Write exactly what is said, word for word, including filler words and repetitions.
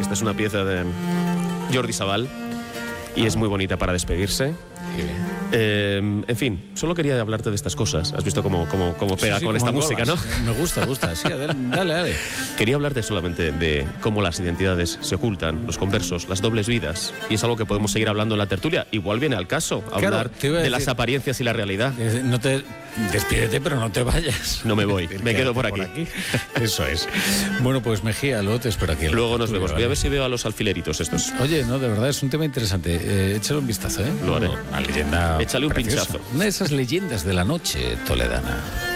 Esta es una pieza de Jordi Sabal y es muy bonita para despedirse. Eh, en fin, solo quería hablarte de estas cosas. Has visto cómo, cómo, cómo pega Sí, sí, con esta música, ¿no? Me gusta, gusta. Sí, dale, dale, dale. Quería hablarte solamente de cómo las identidades se ocultan, los conversos, las dobles vidas. Y es algo que podemos seguir hablando en la tertulia. Igual viene al caso hablar Claro, de decir, las apariencias y la realidad. No te despídete, pero no te vayas. No me voy, me quedo por aquí. por aquí. Eso es. Bueno, pues Mejía, luego te espero aquí. Luego nos vemos. ¿Vale? Voy a ver si veo a los alfileritos estos. Oye, no, de verdad es un tema interesante. Eh, échale un vistazo, ¿eh? Lo haré. Una leyenda. Échale un preciosa. pinchazo. Una de esas leyendas de la noche toledana.